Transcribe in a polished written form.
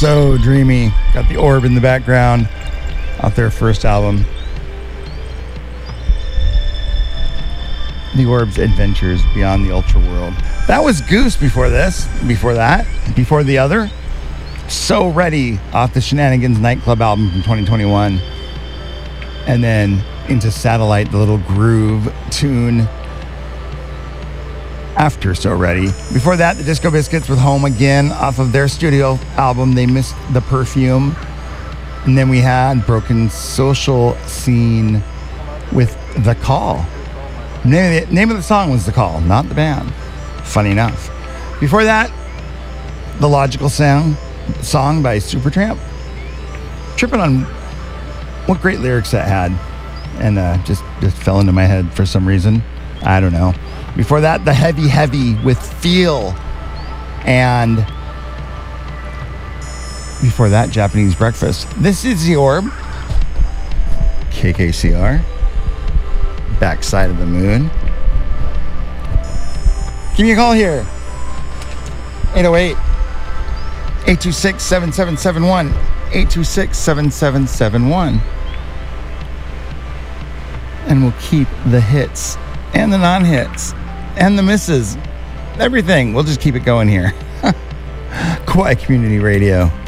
So dreamy. Got the orb in the background off their first album. The Orb's Adventures Beyond the Ultra World. That was Goose before this. Before that. Before the other. So Ready off the Shenanigans Nightclub album from 2021. And then Into Satellite, the little groove tune after So Ready. Before that, the Disco Biscuits with Home Again off of their studio album, They Missed the Perfume. And then we had Broken Social Scene with The Call. Name of the song was The Call, not the band. Funny enough. Before that, The Logical Sound song by Supertramp. Tripping on what great lyrics that had. And just fell into my head for some reason. I don't know. Before that, The Heavy Heavy with Feel. And before that, Japanese Breakfast. This is The Orb. KKCR. Backside of the Moon. Give me a call here. 808-826-7771. 826-7771. And we'll keep the hits and the non-hits and the misses. Everything. We'll just keep it going here. Quiet Community Radio.